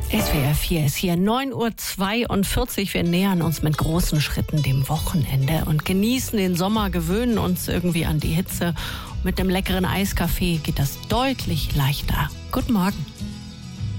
SWR 4 ist hier 9:42 Uhr. Wir nähern uns mit großen Schritten dem Wochenende und genießen den Sommer, gewöhnen uns irgendwie an die Hitze. Mit dem leckeren Eiskaffee geht das deutlich leichter. Guten Morgen.